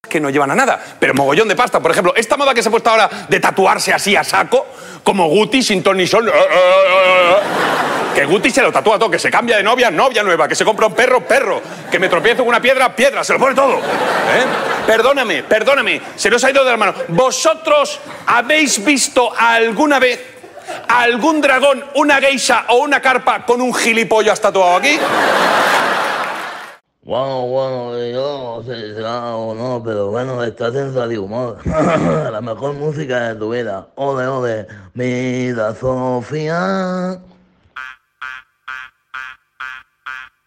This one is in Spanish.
que no llevan a nada, pero mogollón de pasta. Por ejemplo, esta moda que se ha puesto ahora de tatuarse así a saco, como Guti sin ton ni son. Que Guti se lo tatúa todo, que se cambia de novia, novia nueva, que se compra un perro, perro, que me tropiezo con una piedra, piedra, se lo pone todo. Perdóname, se nos ha ido de la mano. ¿Vosotros habéis visto alguna vez algún dragón, una geisha o una carpa con un gilipollas tatuado aquí? Bueno, yo no sé si será o no, pero bueno, estás en Radio Humor. La mejor música de tu vida. Ole, ole, mira Sofía.